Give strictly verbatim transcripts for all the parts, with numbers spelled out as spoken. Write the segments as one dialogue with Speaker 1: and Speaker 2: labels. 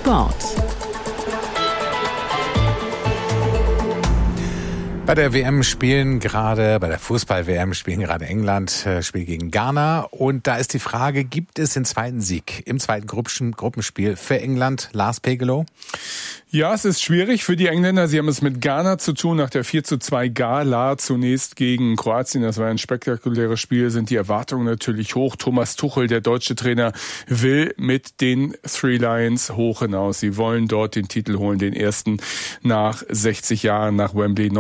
Speaker 1: Sport.
Speaker 2: Bei der W M spielen gerade, bei der Fußball-W M spielen gerade England, äh, Spiel gegen Ghana. Und da ist die Frage, gibt es den zweiten Sieg im zweiten Gruppen- Gruppenspiel für England? Lars Pegelow?
Speaker 3: Ja, es ist schwierig für die Engländer. Sie haben es mit Ghana zu tun nach der vier zu zwei Gala zunächst gegen Kroatien. Das war ein spektakuläres Spiel, sind die Erwartungen natürlich hoch. Thomas Tuchel, der deutsche Trainer, will mit den Three Lions hoch hinaus. Sie wollen dort den Titel holen, den ersten nach sechzig Jahren, nach Wembley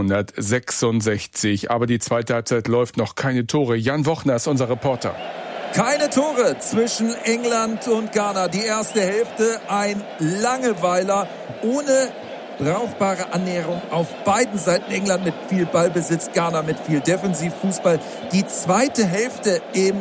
Speaker 3: neunzehnhundertsechsundsechzig. Aber die zweite Halbzeit läuft noch, keine Tore. Jan Wochner ist unser Reporter.
Speaker 4: Keine Tore zwischen England und Ghana. Die erste Hälfte ein Langeweiler ohne brauchbare Annäherung auf beiden Seiten. England mit viel Ballbesitz, Ghana mit viel Defensivfußball. Die zweite Hälfte im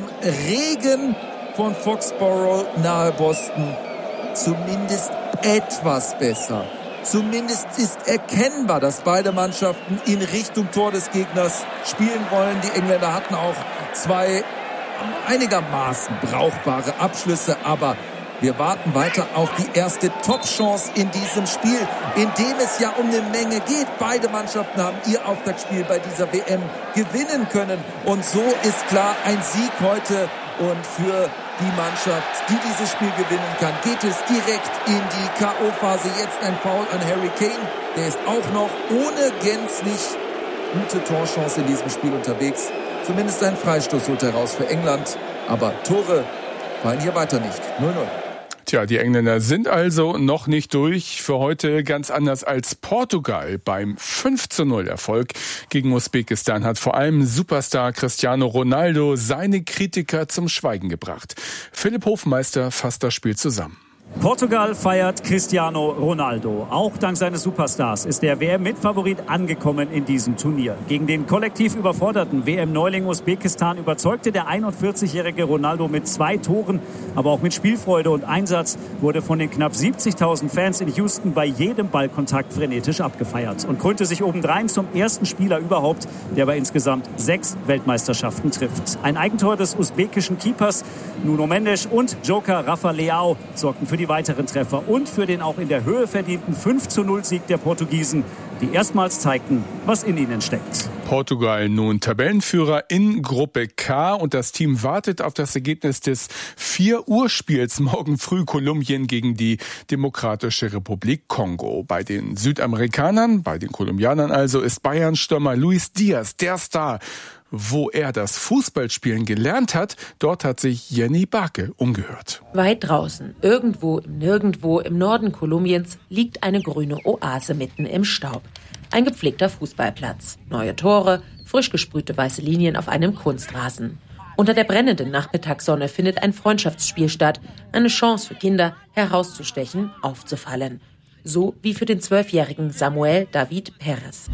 Speaker 4: Regen von Foxborough nahe Boston zumindest etwas besser. Zumindest ist erkennbar, dass beide Mannschaften in Richtung Tor des Gegners spielen wollen. Die Engländer hatten auch zwei einigermaßen brauchbare Abschlüsse, aber wir warten weiter auf die erste Top-Chance in diesem Spiel, in dem es ja um eine Menge geht. Beide Mannschaften haben ihr Auftaktspiel bei dieser W M gewinnen können und so ist klar, ein Sieg heute und für die Mannschaft, die dieses Spiel gewinnen kann, geht es direkt in die K O-Phase. Jetzt ein Foul an Harry Kane, der ist auch noch ohne gänzlich gute Torchance in diesem Spiel unterwegs. Zumindest ein Freistoß holt er raus für England. Aber Tore fallen hier weiter nicht. null null.
Speaker 3: Tja, die Engländer sind also noch nicht durch. Für heute ganz anders als Portugal beim fünf zu null Erfolg gegen Usbekistan hat vor allem Superstar Cristiano Ronaldo seine Kritiker zum Schweigen gebracht. Philipp Hofmeister fasst das Spiel zusammen.
Speaker 5: Portugal feiert Cristiano Ronaldo. Auch dank seines Superstars ist der W M-Mitfavorit angekommen in diesem Turnier. Gegen den kollektiv überforderten W M-Neuling Usbekistan überzeugte der einundvierzigjährige Ronaldo mit zwei Toren, aber auch mit Spielfreude und Einsatz, wurde von den knapp siebzigtausend Fans in Houston bei jedem Ballkontakt frenetisch abgefeiert und krönte sich obendrein zum ersten Spieler überhaupt, der bei insgesamt sechs Weltmeisterschaften trifft. Ein Eigentor des usbekischen Keepers Nuno Mendes und Joker Rafa Leao sorgten für die weiteren Treffer und für den auch in der Höhe verdienten fünf zu null Sieg der Portugiesen, die erstmals zeigten, was in ihnen steckt.
Speaker 3: Portugal nun Tabellenführer in Gruppe K und das Team wartet auf das Ergebnis des vier Uhr Spiels morgen früh Kolumbien gegen die Demokratische Republik Kongo. Bei den Südamerikanern, bei den Kolumbianern also, ist Bayern-Stürmer Luis Diaz der Star. Wo er das Fußballspielen gelernt hat, dort hat sich Jenny Barke umgehört.
Speaker 6: Weit draußen, irgendwo im Nirgendwo im Norden Kolumbiens, liegt eine grüne Oase mitten im Staub. Ein gepflegter Fußballplatz, neue Tore, frisch gesprühte weiße Linien auf einem Kunstrasen. Unter der brennenden Nachmittagssonne findet ein Freundschaftsspiel statt, eine Chance für Kinder, herauszustechen, aufzufallen. So wie für den zwölfjährigen Samuel David Perez.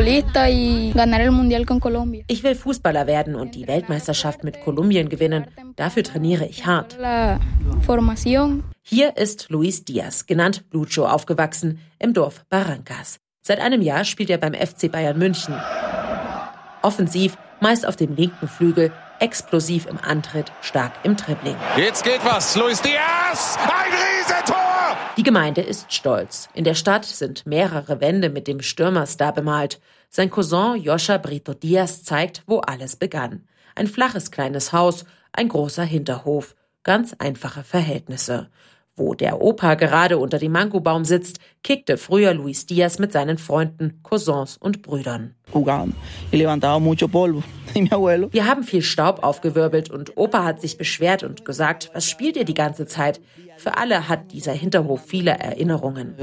Speaker 6: Ich will Fußballer werden und die Weltmeisterschaft mit Kolumbien gewinnen. Dafür trainiere ich hart. Hier ist Luis Diaz, genannt Lucho, aufgewachsen im Dorf Barrancas. Seit einem Jahr spielt er beim F C Bayern München. Offensiv, meist auf dem linken Flügel, explosiv im Antritt, stark im Dribbling.
Speaker 7: Jetzt geht was, Luis Diaz, ein Riesentor!
Speaker 6: Die Gemeinde ist stolz. In der Stadt sind mehrere Wände mit dem Stürmerstar bemalt. Sein Cousin Joscha Brito Diaz zeigt, wo alles begann. Ein flaches kleines Haus, ein großer Hinterhof, ganz einfache Verhältnisse. Wo der Opa gerade unter dem Mangobaum sitzt, kickte früher Luis Diaz mit seinen Freunden, Cousins und Brüdern. Wir haben viel Staub aufgewirbelt und Opa hat sich beschwert und gesagt, was spielt ihr die ganze Zeit? Für alle hat dieser Hinterhof viele Erinnerungen.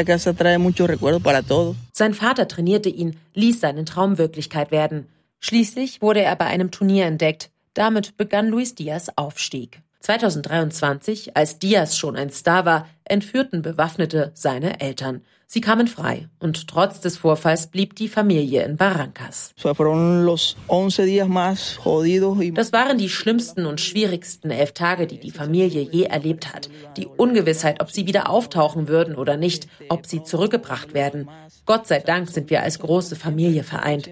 Speaker 6: Sein Vater trainierte ihn, ließ seinen Traum Wirklichkeit werden. Schließlich wurde er bei einem Turnier entdeckt. Damit begann Luis Diaz' Aufstieg. zweitausenddreiundzwanzig, als Diaz schon ein Star war, entführten Bewaffnete seine Eltern. Sie kamen frei und trotz des Vorfalls blieb die Familie in Barrancas. Das waren die schlimmsten und schwierigsten elf Tage, die die Familie je erlebt hat. Die Ungewissheit, ob sie wieder auftauchen würden oder nicht, ob sie zurückgebracht werden. Gott sei Dank sind wir als große Familie vereint,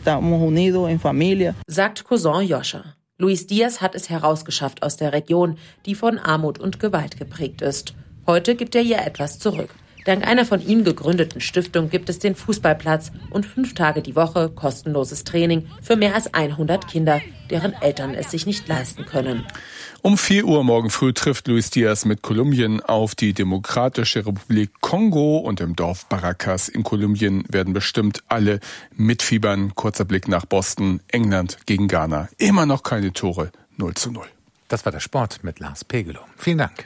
Speaker 6: sagt Cousin Joscha. Luis Diaz hat es herausgeschafft aus der Region, die von Armut und Gewalt geprägt ist. Heute gibt er ihr etwas zurück. Dank einer von ihm gegründeten Stiftung gibt es den Fußballplatz und fünf Tage die Woche kostenloses Training für mehr als hundert Kinder, deren Eltern es sich nicht leisten können.
Speaker 3: Um vier Uhr morgen früh trifft Luis Diaz mit Kolumbien auf die Demokratische Republik Kongo und im Dorf Barracas in Kolumbien werden bestimmt alle mitfiebern. Kurzer Blick nach Boston, England gegen Ghana. Immer noch keine Tore, null zu null.
Speaker 2: Das war der Sport mit Lars Pegelow. Vielen Dank.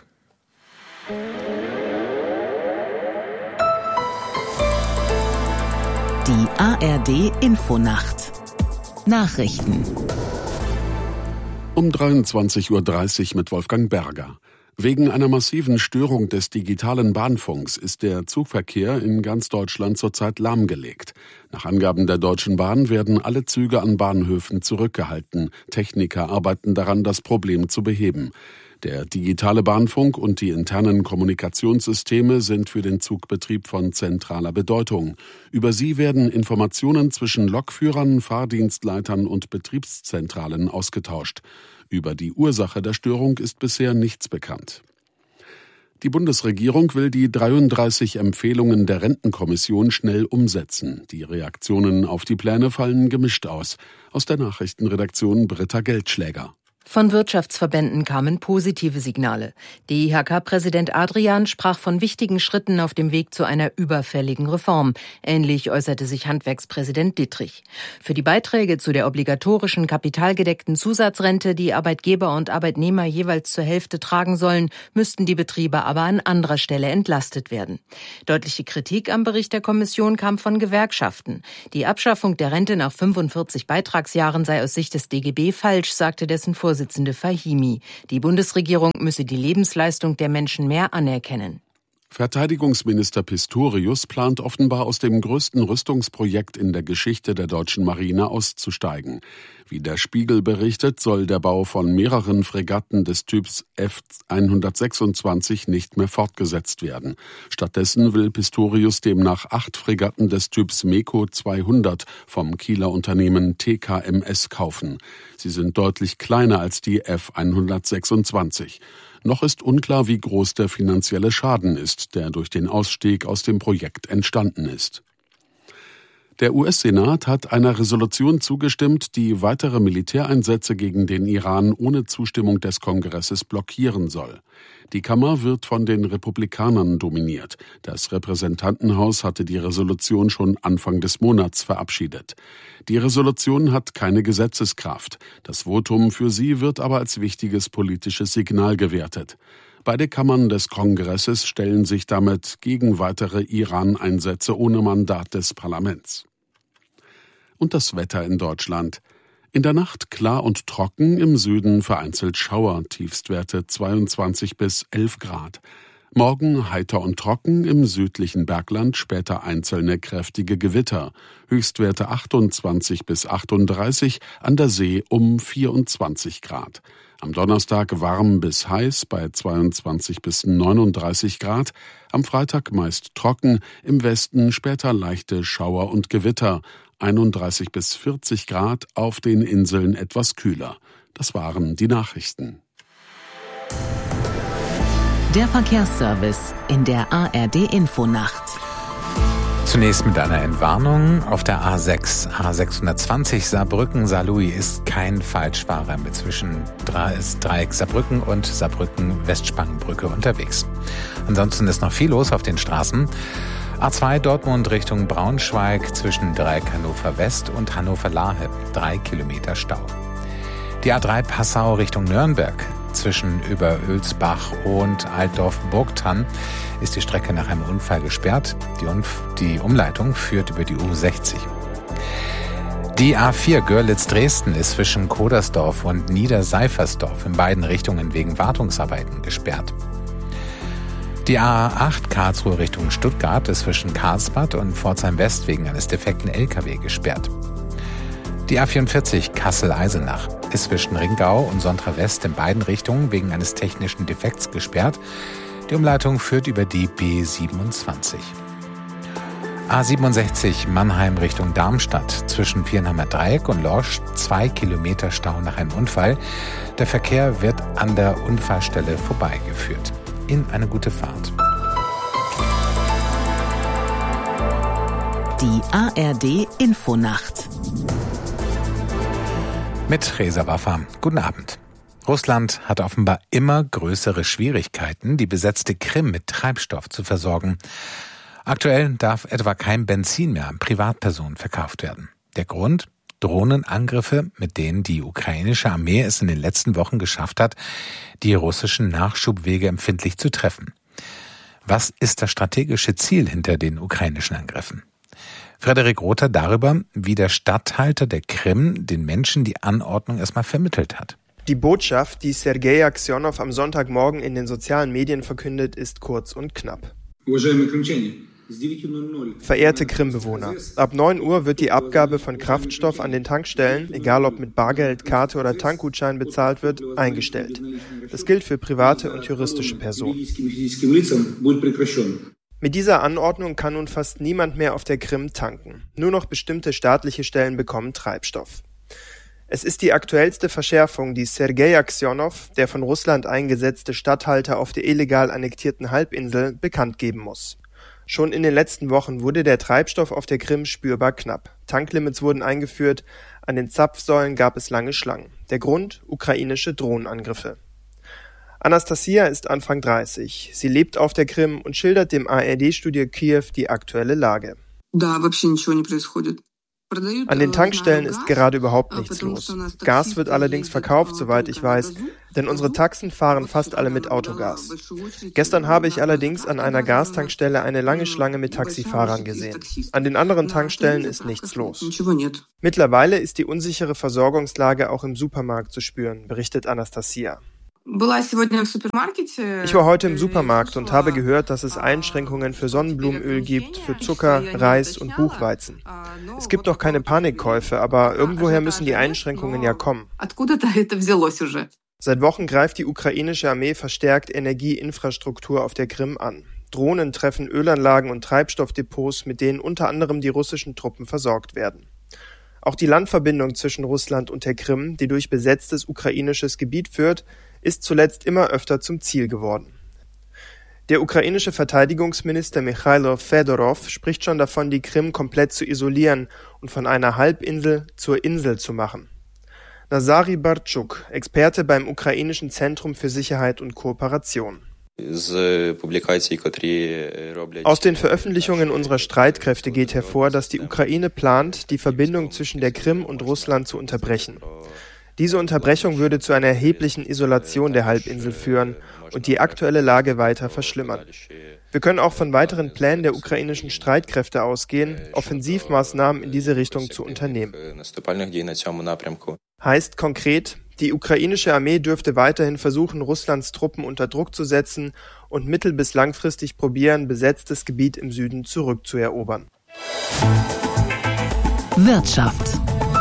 Speaker 1: Die A R D Infonacht. Nachrichten.
Speaker 8: Um dreiundzwanzig Uhr dreißig mit Wolfgang Berger. Wegen einer massiven Störung des digitalen Bahnfunks ist der Zugverkehr in ganz Deutschland zurzeit lahmgelegt. Nach Angaben der Deutschen Bahn werden alle Züge an Bahnhöfen zurückgehalten. Techniker arbeiten daran, das Problem zu beheben. Der digitale Bahnfunk und die internen Kommunikationssysteme sind für den Zugbetrieb von zentraler Bedeutung. Über sie werden Informationen zwischen Lokführern, Fahrdienstleitern und Betriebszentralen ausgetauscht. Über die Ursache der Störung ist bisher nichts bekannt. Die Bundesregierung will die dreiunddreißig Empfehlungen der Rentenkommission schnell umsetzen. Die Reaktionen auf die Pläne fallen gemischt aus. Aus der Nachrichtenredaktion Britta Geldschläger.
Speaker 9: Von Wirtschaftsverbänden kamen positive Signale. Der I H K-Präsident Adrian sprach von wichtigen Schritten auf dem Weg zu einer überfälligen Reform. Ähnlich äußerte sich Handwerkspräsident Dittrich. Für die Beiträge zu der obligatorischen kapitalgedeckten Zusatzrente, die Arbeitgeber und Arbeitnehmer jeweils zur Hälfte tragen sollen, müssten die Betriebe aber an anderer Stelle entlastet werden. Deutliche Kritik am Bericht der Kommission kam von Gewerkschaften. Die Abschaffung der Rente nach fünfundvierzig Beitragsjahren sei aus Sicht des D G B falsch, sagte dessen Vorsitzende Vorsitzende Fahimi. Die Bundesregierung müsse die Lebensleistung der Menschen mehr anerkennen.
Speaker 8: Verteidigungsminister Pistorius plant offenbar aus dem größten Rüstungsprojekt in der Geschichte der deutschen Marine auszusteigen. Wie der Spiegel berichtet, soll der Bau von mehreren Fregatten des Typs F hundertsechsundzwanzig nicht mehr fortgesetzt werden. Stattdessen will Pistorius demnach acht Fregatten des Typs MEKO zweihundert vom Kieler Unternehmen T K M S kaufen. Sie sind deutlich kleiner als die F hundertsechsundzwanzig. Noch ist unklar, wie groß der finanzielle Schaden ist, der durch den Ausstieg aus dem Projekt entstanden ist. Der U S-Senat hat einer Resolution zugestimmt, die weitere Militäreinsätze gegen den Iran ohne Zustimmung des Kongresses blockieren soll. Die Kammer wird von den Republikanern dominiert. Das Repräsentantenhaus hatte die Resolution schon Anfang des Monats verabschiedet. Die Resolution hat keine Gesetzeskraft. Das Votum für sie wird aber als wichtiges politisches Signal gewertet. Beide Kammern des Kongresses stellen sich damit gegen weitere Iran-Einsätze ohne Mandat des Parlaments. Und das Wetter in Deutschland. In der Nacht klar und trocken, im Süden vereinzelt Schauer, Tiefstwerte zweiundzwanzig bis elf Grad. Morgen heiter und trocken, im südlichen Bergland später einzelne kräftige Gewitter. Höchstwerte achtundzwanzig bis achtunddreißig, an der See um vierundzwanzig Grad. Am Donnerstag warm bis heiß bei zweiundzwanzig bis neununddreißig Grad. Am Freitag meist trocken, im Westen später leichte Schauer und Gewitter. einunddreißig bis vierzig Grad, auf den Inseln etwas kühler. Das waren die Nachrichten.
Speaker 1: Der Verkehrsservice in der A R D Infonacht.
Speaker 2: Zunächst mit einer Entwarnung. Auf der A sechs, A sechshundertzwanzig Saarbrücken-Saarlouis ist kein Falschfahrer mit zwischen Dreieck Saarbrücken und Saarbrücken-Westspangenbrücke unterwegs. Ansonsten ist noch viel los auf den Straßen. A zwei Dortmund Richtung Braunschweig zwischen Dreieck Hannover West und Hannover Lahe. Drei Kilometer Stau. Die A drei Passau Richtung Nürnberg. Zwischen Überölsbach und Altdorf-Burgtann ist die Strecke nach einem Unfall gesperrt. Die, Unf- die Umleitung führt über die U sechzig. Die A vier Görlitz-Dresden ist zwischen Kodersdorf und Niederseifersdorf in beiden Richtungen wegen Wartungsarbeiten gesperrt. Die A acht Karlsruhe Richtung Stuttgart ist zwischen Karlsbad und Pforzheim West wegen eines defekten L K W gesperrt. Die A vierundvierzig Kassel-Eisenach ist zwischen Ringau und Sontra West in beiden Richtungen wegen eines technischen Defekts gesperrt. Die Umleitung führt über die B siebenundzwanzig. A siebenundsechzig Mannheim Richtung Darmstadt zwischen Viernheimer Dreieck und Lorsch zwei Kilometer Stau nach einem Unfall. Der Verkehr wird an der Unfallstelle vorbeigeführt. In eine gute Fahrt.
Speaker 1: Die A R D Infonacht
Speaker 2: mit Reza Waffa. Guten Abend. Russland hat offenbar immer größere Schwierigkeiten, die besetzte Krim mit Treibstoff zu versorgen. Aktuell darf etwa kein Benzin mehr an Privatpersonen verkauft werden. Der Grund? Drohnenangriffe, mit denen die ukrainische Armee es in den letzten Wochen geschafft hat, die russischen Nachschubwege empfindlich zu treffen. Was ist das strategische Ziel hinter den ukrainischen Angriffen? Frederik Rother darüber, wie der Statthalter der Krim den Menschen die Anordnung erstmal vermittelt hat.
Speaker 10: Die Botschaft, die Sergei Aksionow am Sonntagmorgen in den sozialen Medien verkündet, ist kurz und knapp. Verehrte Krimbewohner, ab neun Uhr wird die Abgabe von Kraftstoff an den Tankstellen, egal ob mit Bargeld, Karte oder Tankgutschein bezahlt wird, eingestellt. Das gilt für private und juristische Personen. Mit dieser Anordnung kann nun fast niemand mehr auf der Krim tanken. Nur noch bestimmte staatliche Stellen bekommen Treibstoff. Es ist die aktuellste Verschärfung, die Sergei Aksionow, der von Russland eingesetzte Statthalter auf der illegal annektierten Halbinsel, bekannt geben muss. Schon in den letzten Wochen wurde der Treibstoff auf der Krim spürbar knapp. Tanklimits wurden eingeführt, an den Zapfsäulen gab es lange Schlangen. Der Grund? Ukrainische Drohnenangriffe. Anastasia ist Anfang dreißig. Sie lebt auf der Krim und schildert dem A R D-Studio Kiew die aktuelle Lage. An den Tankstellen ist gerade überhaupt nichts los. Gas wird allerdings verkauft, soweit ich weiß, denn unsere Taxen fahren fast alle mit Autogas. Gestern habe ich allerdings an einer Gastankstelle eine lange Schlange mit Taxifahrern gesehen. An den anderen Tankstellen ist nichts los. Mittlerweile ist die unsichere Versorgungslage auch im Supermarkt zu spüren, berichtet Anastasia. Ich war heute im Supermarkt und habe gehört, dass es Einschränkungen für Sonnenblumenöl gibt, für Zucker, Reis und Buchweizen. Es gibt noch keine Panikkäufe, aber irgendwoher müssen die Einschränkungen ja kommen. Seit Wochen greift die ukrainische Armee verstärkt Energieinfrastruktur auf der Krim an. Drohnen treffen Ölanlagen und Treibstoffdepots, mit denen unter anderem die russischen Truppen versorgt werden. Auch die Landverbindung zwischen Russland und der Krim, die durch besetztes ukrainisches Gebiet führt, ist zuletzt immer öfter zum Ziel geworden. Der ukrainische Verteidigungsminister Michailo Fedorov spricht schon davon, die Krim komplett zu isolieren und von einer Halbinsel zur Insel zu machen. Nazari Bartschuk, Experte beim Ukrainischen Zentrum für Sicherheit und Kooperation. Aus den Veröffentlichungen unserer Streitkräfte geht hervor, dass die Ukraine plant, die Verbindung zwischen der Krim und Russland zu unterbrechen. Diese Unterbrechung würde zu einer erheblichen Isolation der Halbinsel führen und die aktuelle Lage weiter verschlimmern. Wir können auch von weiteren Plänen der ukrainischen Streitkräfte ausgehen, Offensivmaßnahmen in diese Richtung zu unternehmen. Heißt konkret, die ukrainische Armee dürfte weiterhin versuchen, Russlands Truppen unter Druck zu setzen und mittel- bis langfristig probieren, besetztes Gebiet im Süden zurückzuerobern.
Speaker 1: Wirtschaft.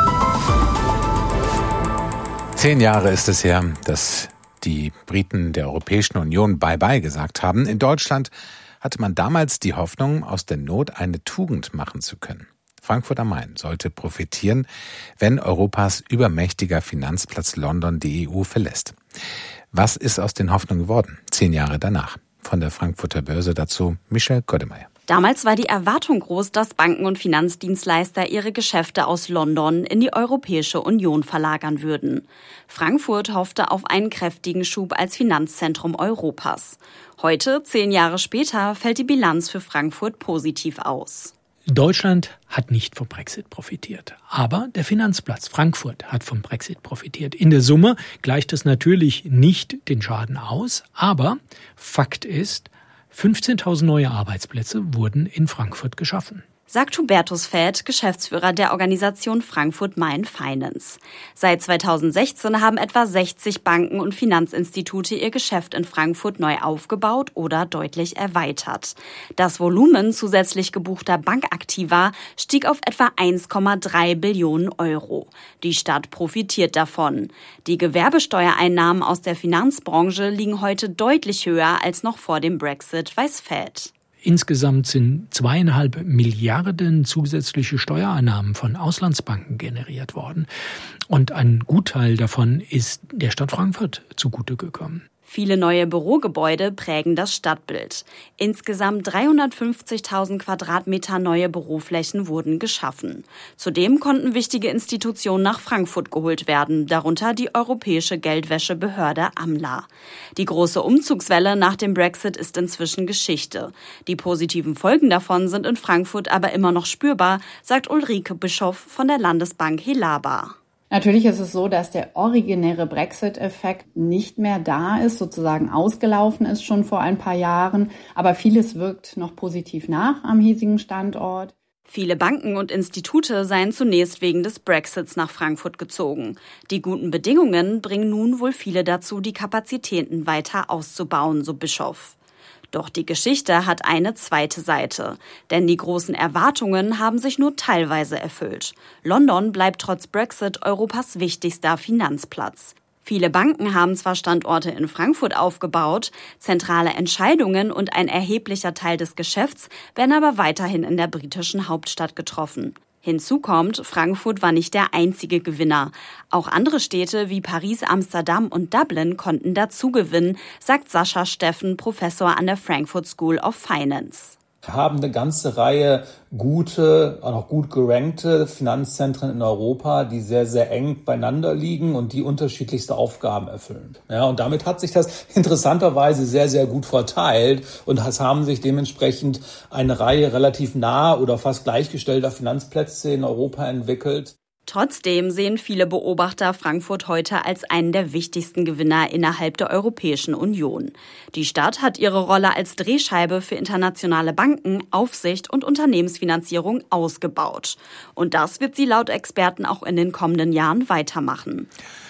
Speaker 2: Zehn Jahre ist es her, dass die Briten der Europäischen Union Bye-bye gesagt haben. In Deutschland hatte man damals die Hoffnung, aus der Not eine Tugend machen zu können. Frankfurt am Main sollte profitieren, wenn Europas übermächtiger Finanzplatz London die E U verlässt. Was ist aus den Hoffnungen geworden, zehn Jahre danach? Von der Frankfurter Börse dazu Michelle Goddemeyer.
Speaker 11: Damals war die Erwartung groß, dass Banken und Finanzdienstleister ihre Geschäfte aus London in die Europäische Union verlagern würden. Frankfurt hoffte auf einen kräftigen Schub als Finanzzentrum Europas. Heute, zehn Jahre später, fällt die Bilanz für Frankfurt positiv aus.
Speaker 12: Deutschland hat nicht vom Brexit profitiert, aber der Finanzplatz Frankfurt hat vom Brexit profitiert. In der Summe gleicht es natürlich nicht den Schaden aus, aber Fakt ist, fünfzehntausend neue Arbeitsplätze wurden in Frankfurt geschaffen.
Speaker 11: Sagt Hubertus Fäth, Geschäftsführer der Organisation Frankfurt Main Finance. Seit zweitausendsechzehn haben etwa sechzig Banken und Finanzinstitute ihr Geschäft in Frankfurt neu aufgebaut oder deutlich erweitert. Das Volumen zusätzlich gebuchter Bankaktiva stieg auf etwa eins Komma drei Billionen Euro. Die Stadt profitiert davon. Die Gewerbesteuereinnahmen aus der Finanzbranche liegen heute deutlich höher als noch vor dem Brexit, weiß Fäth.
Speaker 12: Insgesamt sind zweieinhalb Milliarden zusätzliche Steuereinnahmen von Auslandsbanken generiert worden. Und ein Gutteil davon ist der Stadt Frankfurt zugute gekommen.
Speaker 11: Viele neue Bürogebäude prägen das Stadtbild. Insgesamt dreihundertfünfzigtausend Quadratmeter neue Büroflächen wurden geschaffen. Zudem konnten wichtige Institutionen nach Frankfurt geholt werden, darunter die europäische Geldwäschebehörde AMLA. Die große Umzugswelle nach dem Brexit ist inzwischen Geschichte. Die positiven Folgen davon sind in Frankfurt aber immer noch spürbar, sagt Ulrike Bischoff von der Landesbank Helaba.
Speaker 13: Natürlich ist es so, dass der originäre Brexit-Effekt nicht mehr da ist, sozusagen ausgelaufen ist schon vor ein paar Jahren. Aber vieles wirkt noch positiv nach am hiesigen Standort.
Speaker 11: Viele Banken und Institute seien zunächst wegen des Brexits nach Frankfurt gezogen. Die guten Bedingungen bringen nun wohl viele dazu, die Kapazitäten weiter auszubauen, so Bischoff. Doch die Geschichte hat eine zweite Seite. Denn die großen Erwartungen haben sich nur teilweise erfüllt. London bleibt trotz Brexit Europas wichtigster Finanzplatz. Viele Banken haben zwar Standorte in Frankfurt aufgebaut, zentrale Entscheidungen und ein erheblicher Teil des Geschäfts werden aber weiterhin in der britischen Hauptstadt getroffen. Hinzu kommt, Frankfurt war nicht der einzige Gewinner. Auch andere Städte wie Paris, Amsterdam und Dublin konnten dazu gewinnen, sagt Sascha Steffen, Professor an der Frankfurt School of Finance.
Speaker 14: Wir haben eine ganze Reihe gute, auch noch gut gerankte Finanzzentren in Europa, die sehr, sehr eng beieinander liegen und die unterschiedlichste Aufgaben erfüllen. Ja, und damit hat sich das interessanterweise sehr, sehr gut verteilt und es haben sich dementsprechend eine Reihe relativ nah oder fast gleichgestellter Finanzplätze in Europa entwickelt.
Speaker 11: Trotzdem sehen viele Beobachter Frankfurt heute als einen der wichtigsten Gewinner innerhalb der Europäischen Union. Die Stadt hat ihre Rolle als Drehscheibe für internationale Banken, Aufsicht und Unternehmensfinanzierung ausgebaut. Und das wird sie laut Experten auch in den kommenden Jahren weitermachen.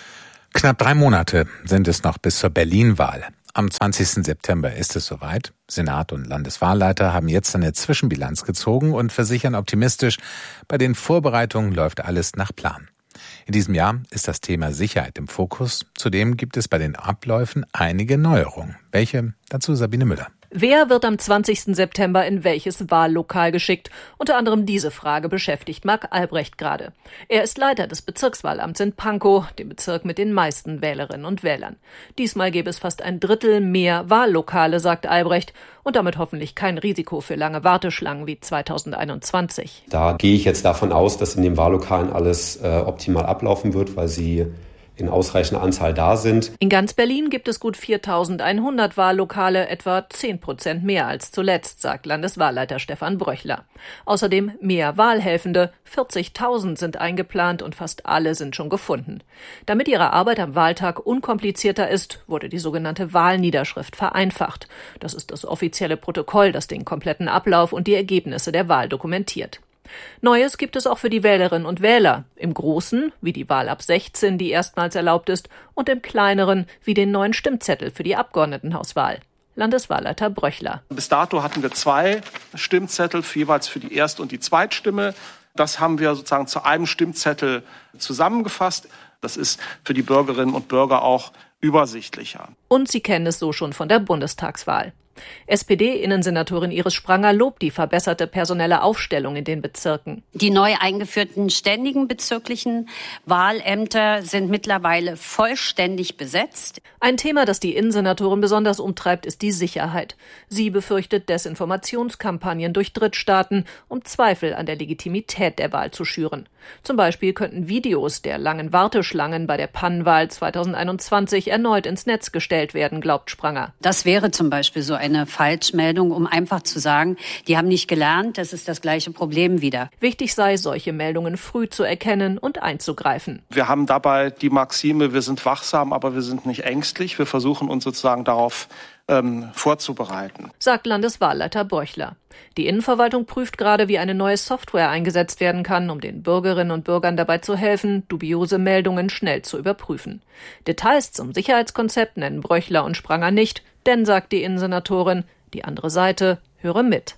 Speaker 2: Knapp drei Monate sind es noch bis zur Berlin-Wahl. Am zwanzigsten September ist es soweit. Senat und Landeswahlleiter haben jetzt eine Zwischenbilanz gezogen und versichern optimistisch, bei den Vorbereitungen läuft alles nach Plan. In diesem Jahr ist das Thema Sicherheit im Fokus. Zudem gibt es bei den Abläufen einige Neuerungen. Welche? Dazu Sabine Müller.
Speaker 15: Wer wird am zwanzigsten September in welches Wahllokal geschickt? Unter anderem diese Frage beschäftigt Marc Albrecht gerade. Er ist Leiter des Bezirkswahlamts in Pankow, dem Bezirk mit den meisten Wählerinnen und Wählern. Diesmal gäbe es fast ein Drittel mehr Wahllokale, sagt Albrecht, und damit hoffentlich kein Risiko für lange Warteschlangen wie zweitausendeinundzwanzig.
Speaker 16: Da gehe ich jetzt davon aus, dass in den Wahllokalen alles äh, optimal ablaufen wird, weil sie in ausreichender Anzahl da sind.
Speaker 15: In ganz Berlin gibt es gut viertausendeinhundert Wahllokale, etwa zehn Prozent mehr als zuletzt, sagt Landeswahlleiter Stefan Bröchler. Außerdem mehr Wahlhelfende, vierzigtausend sind eingeplant und fast alle sind schon gefunden. Damit ihre Arbeit am Wahltag unkomplizierter ist, wurde die sogenannte Wahlniederschrift vereinfacht. Das ist das offizielle Protokoll, das den kompletten Ablauf und die Ergebnisse der Wahl dokumentiert. Neues gibt es auch für die Wählerinnen und Wähler. Im Großen, wie die Wahl ab sechzehn, die erstmals erlaubt ist, und im Kleineren, wie den neuen Stimmzettel für die Abgeordnetenhauswahl. Landeswahlleiter Bröchler.
Speaker 17: Bis dato hatten wir zwei Stimmzettel, jeweils für die Erst- und die Zweitstimme. Das haben wir sozusagen zu einem Stimmzettel zusammengefasst. Das ist für die Bürgerinnen und Bürger auch übersichtlicher.
Speaker 15: Und Sie kennen es so schon von der Bundestagswahl. S P D-Innensenatorin Iris Spranger lobt die verbesserte personelle Aufstellung in den Bezirken.
Speaker 18: Die neu eingeführten ständigen bezirklichen Wahlämter sind mittlerweile vollständig besetzt.
Speaker 15: Ein Thema, das die Innensenatorin besonders umtreibt, ist die Sicherheit. Sie befürchtet Desinformationskampagnen durch Drittstaaten, um Zweifel an der Legitimität der Wahl zu schüren. Zum Beispiel könnten Videos der langen Warteschlangen bei der Pannenwahl zweitausendeinundzwanzig erneut ins Netz gestellt werden, glaubt Spranger.
Speaker 18: Das wäre zum Beispiel so eine Falschmeldung, um einfach zu sagen, die haben nicht gelernt, das ist das gleiche Problem wieder.
Speaker 15: Wichtig sei, solche Meldungen früh zu erkennen und einzugreifen.
Speaker 17: Wir haben dabei die Maxime, wir sind wachsam, aber wir sind nicht ängstlich. Wir versuchen uns sozusagen darauf ähm, vorzubereiten,
Speaker 15: sagt Landeswahlleiter Bröchler. Die Innenverwaltung prüft gerade, wie eine neue Software eingesetzt werden kann, um den Bürgerinnen und Bürgern dabei zu helfen, dubiose Meldungen schnell zu überprüfen. Details zum Sicherheitskonzept nennen Bröchler und Spranger nicht, denn, sagt die Innensenatorin, die andere Seite höre mit.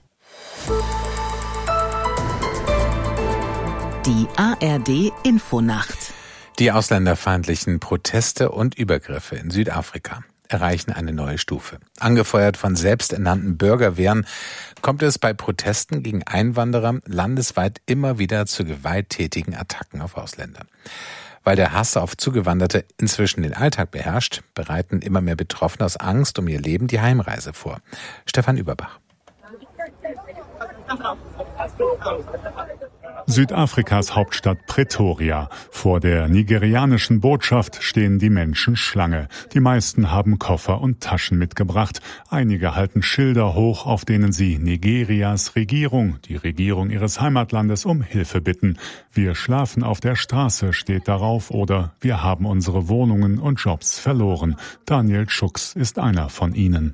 Speaker 1: Die A R D Infonacht.
Speaker 2: Die ausländerfeindlichen Proteste und Übergriffe in Südafrika erreichen eine neue Stufe. Angefeuert von selbsternannten Bürgerwehren kommt es bei Protesten gegen Einwanderer landesweit immer wieder zu gewalttätigen Attacken auf Ausländer. Weil der Hass auf Zugewanderte inzwischen den Alltag beherrscht, bereiten immer mehr Betroffene aus Angst um ihr Leben die Heimreise vor. Stefan Überbach.
Speaker 19: Südafrikas Hauptstadt Pretoria. Vor der nigerianischen Botschaft stehen die Menschen Schlange. Die meisten haben Koffer und Taschen mitgebracht. Einige halten Schilder hoch, auf denen sie Nigerias Regierung, die Regierung ihres Heimatlandes, um Hilfe bitten. Wir schlafen auf der Straße, steht darauf, oder wir haben unsere Wohnungen und Jobs verloren. Daniel Schux ist einer von ihnen.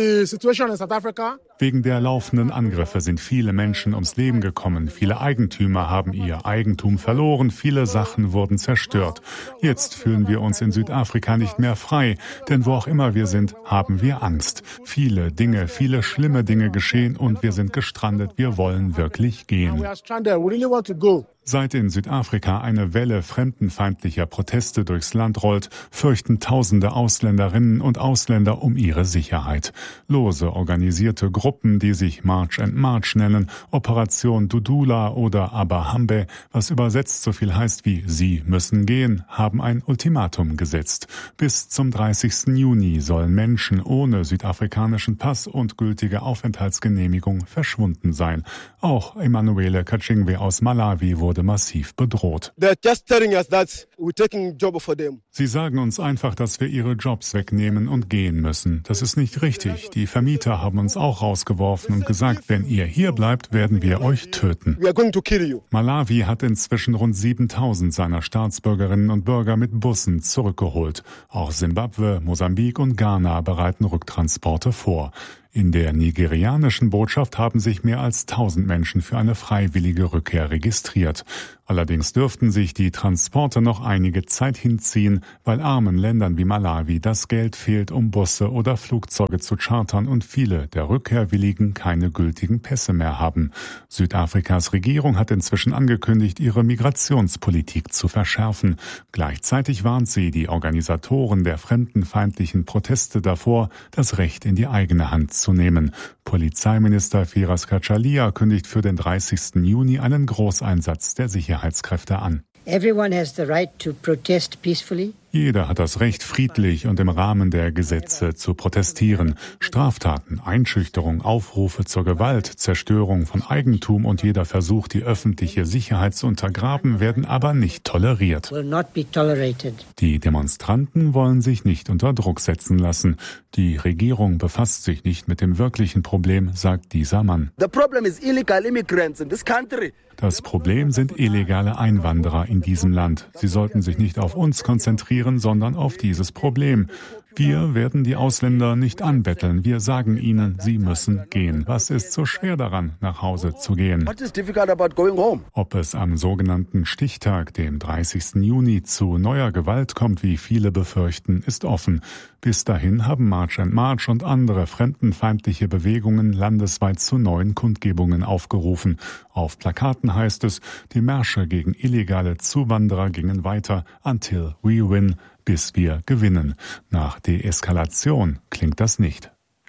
Speaker 19: Wegen der laufenden Angriffe sind viele Menschen ums Leben gekommen. Viele Eigentümer haben ihr Eigentum verloren. Viele Sachen wurden zerstört. Jetzt fühlen wir uns in Südafrika nicht mehr frei. Denn wo auch immer wir sind, haben wir Angst. Viele Dinge, viele schlimme Dinge geschehen und wir sind gestrandet. Wir wollen wirklich gehen. Seit in Südafrika eine Welle fremdenfeindlicher Proteste durchs Land rollt, fürchten tausende Ausländerinnen und Ausländer um ihre Sicherheit. Lose organisierte Gruppen, die sich March and March nennen, Operation Dudula oder Abahambe, was übersetzt so viel heißt wie Sie müssen gehen, haben ein Ultimatum gesetzt. Bis zum dreißigsten Juni sollen Menschen ohne südafrikanischen Pass und gültige Aufenthaltsgenehmigung verschwunden sein. Auch Emanuele Kachingwe aus Malawi wurde massiv bedroht. Sie sagen uns einfach, dass wir ihre Jobs wegnehmen und gehen müssen. Das ist nicht richtig. Die Vermieter haben uns auch rausgeworfen und gesagt, wenn ihr hier bleibt, werden wir euch töten. Malawi hat inzwischen rund siebentausend seiner Staatsbürgerinnen und Bürger mit Bussen zurückgeholt. Auch Simbabwe, Mosambik und Ghana bereiten Rücktransporte vor. In der nigerianischen Botschaft haben sich mehr als tausend Menschen für eine freiwillige Rückkehr registriert. Allerdings dürften sich die Transporte noch einige Zeit hinziehen, weil armen Ländern wie Malawi das Geld fehlt, um Busse oder Flugzeuge zu chartern und viele der Rückkehrwilligen keine gültigen Pässe mehr haben. Südafrikas Regierung hat inzwischen angekündigt, ihre Migrationspolitik zu verschärfen. Gleichzeitig warnt sie die Organisatoren der fremdenfeindlichen Proteste davor, das Recht in die eigene Hand zu nehmen. Polizeiminister Firas Kachalia kündigt für den dreißigsten Juni einen Großeinsatz der Sicherheitskräfte an.
Speaker 20: Everyone has the right to protest peacefully.
Speaker 19: Jeder hat das Recht, friedlich und im Rahmen der Gesetze zu protestieren. Straftaten, Einschüchterung, Aufrufe zur Gewalt, Zerstörung von Eigentum und jeder Versuch, die öffentliche Sicherheit zu untergraben, werden aber nicht toleriert.
Speaker 20: Will not be tolerated.
Speaker 19: Die Demonstranten wollen sich nicht unter Druck setzen lassen. Die Regierung befasst sich nicht mit dem wirklichen Problem, sagt dieser Mann.
Speaker 21: The problem is illegal immigrants in this country.
Speaker 19: Das Problem sind illegale Einwanderer in diesem Land. Sie sollten sich nicht auf uns konzentrieren, sondern auf dieses Problem. Wir werden die Ausländer nicht anbetteln. Wir sagen ihnen, sie müssen gehen. Was ist so schwer daran, nach Hause zu gehen?
Speaker 21: What is difficult about going home?
Speaker 19: Ob es am sogenannten Stichtag, dem dreißigsten Juni, zu neuer Gewalt kommt, wie viele befürchten, ist offen. Bis dahin haben March and March und andere fremdenfeindliche Bewegungen landesweit zu neuen Kundgebungen aufgerufen. Auf Plakaten heißt es, die Märsche gegen illegale Zuwanderer gingen weiter, until we win, bis wir gewinnen. Nach Deeskalation klingt das nicht.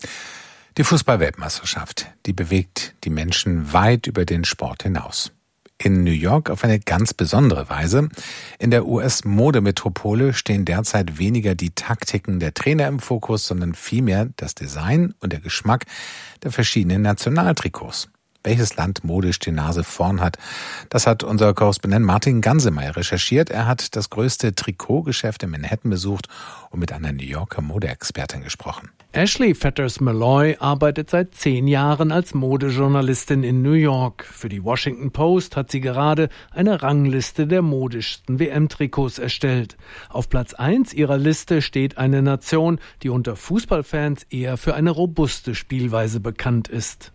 Speaker 2: Die Fußball-Weltmeisterschaft, die bewegt die Menschen weit über den Sport hinaus. In New York auf eine ganz besondere Weise. In der U S-Modemetropole stehen derzeit weniger die Taktiken der Trainer im Fokus, sondern vielmehr das Design und der Geschmack der verschiedenen Nationaltrikots. Welches Land modisch die Nase vorn hat, das hat unser Korrespondent Martin Gansemeyer recherchiert. Er hat das größte Trikotgeschäft in Manhattan besucht und mit einer New Yorker Modeexpertin gesprochen.
Speaker 22: Ashley Fetters-Malloy arbeitet seit zehn Jahren als Modejournalistin in New York. Für die Washington Post hat sie gerade eine Rangliste der modischsten W M-Trikots erstellt. Auf Platz eins ihrer Liste steht eine Nation, die unter Fußballfans eher für eine robuste Spielweise bekannt ist.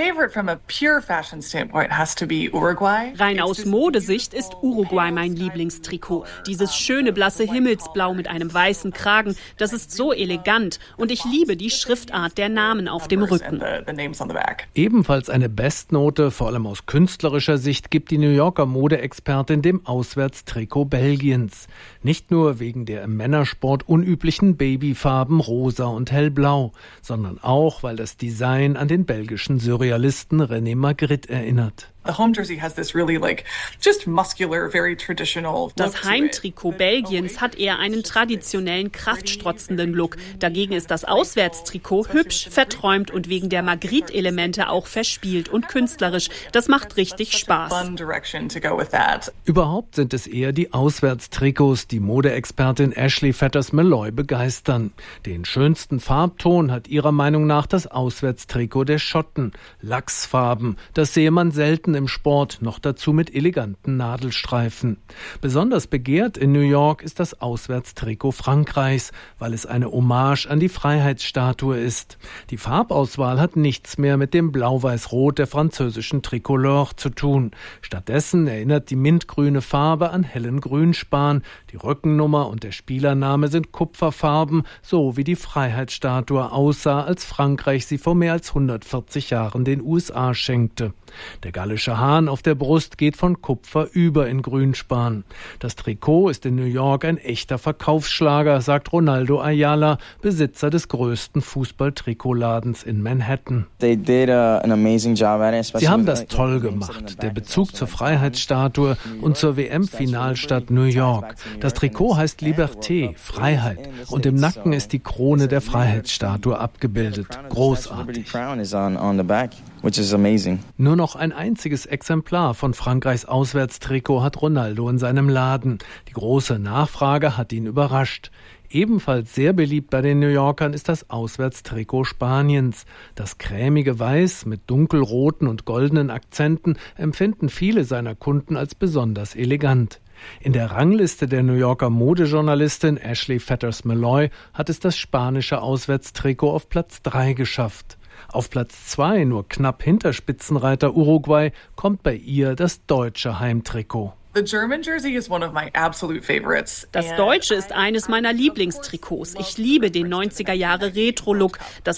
Speaker 23: Rein aus Modesicht ist Uruguay mein Lieblingstrikot. Dieses schöne blasse Himmelsblau mit einem weißen Kragen, das ist so elegant und ich liebe die Schriftart der Namen auf dem Rücken.
Speaker 22: Ebenfalls eine Bestnote, vor allem aus künstlerischer Sicht, gibt die New Yorker Modeexpertin dem Auswärtstrikot Belgiens. Nicht nur wegen der im Männersport unüblichen Babyfarben rosa und hellblau, sondern auch, weil das Design an den belgischen französischen Surrealisten René Magritte erinnert.
Speaker 23: Das Heimtrikot Belgiens hat eher einen traditionellen, kraftstrotzenden Look. Dagegen ist das Auswärtstrikot hübsch, verträumt und wegen der Magritte-Elemente auch verspielt und künstlerisch. Das macht richtig Spaß.
Speaker 22: Überhaupt sind es eher die Auswärtstrikots, die Modeexpertin Ashley Fetters-Malloy begeistern. Den schönsten Farbton hat ihrer Meinung nach das Auswärtstrikot der Schotten. Lachsfarben, das sehe man selten im Sport, noch dazu mit eleganten Nadelstreifen. Besonders begehrt in New York ist das Auswärtstrikot Frankreichs, weil es eine Hommage an die Freiheitsstatue ist. Die Farbauswahl hat nichts mehr mit dem Blau-Weiß-Rot der französischen Tricolore zu tun. Stattdessen erinnert die mintgrüne Farbe an hellen Grünspan. Die Rückennummer und der Spielername sind Kupferfarben, so wie die Freiheitsstatue aussah, als Frankreich sie vor mehr als hundertvierzig Jahren den U S A schenkte. Der gallische Hahn auf der Brust geht von Kupfer über in Grünspan. Das Trikot ist in New York ein echter Verkaufsschlager, sagt Ronaldo Ayala, Besitzer des größten Fußball-Trikotladens in Manhattan. Sie haben das toll gemacht. Der Bezug zur Freiheitsstatue und zur W M-Finalstadt New York. Das Trikot heißt Liberté, Freiheit. Und im Nacken ist die Krone der Freiheitsstatue abgebildet. Großartig. Nur noch ein einziges Exemplar von Frankreichs Auswärtstrikot hat Ronaldo in seinem Laden. Die große Nachfrage hat ihn überrascht. Ebenfalls sehr beliebt bei den New Yorkern ist das Auswärtstrikot Spaniens. Das cremige Weiß mit dunkelroten und goldenen Akzenten empfinden viele seiner Kunden als besonders elegant. In der Rangliste der New Yorker Modejournalistin Ashley Fetters-Malloy hat es das spanische Auswärtstrikot auf Platz drei geschafft. Auf Platz zwei, nur knapp hinter Spitzenreiter Uruguay, kommt bei ihr das deutsche Heimtrikot.
Speaker 23: Das Deutsche ist eines meiner Lieblingstrikots. Ich liebe den neunziger Jahre Retro-Look. Das